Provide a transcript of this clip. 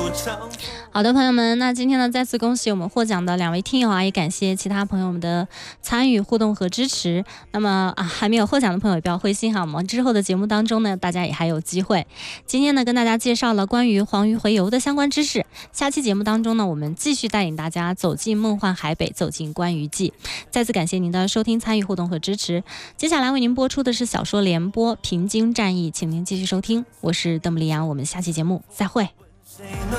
好的，朋友们，那今天呢，再次恭喜我们获奖的2位听友啊，也感谢其他朋友们的参与、互动和支持。那么还没有获奖的朋友也不要灰心哈，我们之后的节目当中呢，大家也还有机会。今天呢，跟大家介绍了关于黄鱼洄游的相关知识。下期节目当中呢，我们继续带领大家走进梦幻海北，走进关鱼记。再次感谢您的收听、参与、互动和支持。接下来为您播出的是小说联播《平津战役》，请您继续收听。我是邓布利亚，我们下期节目再会。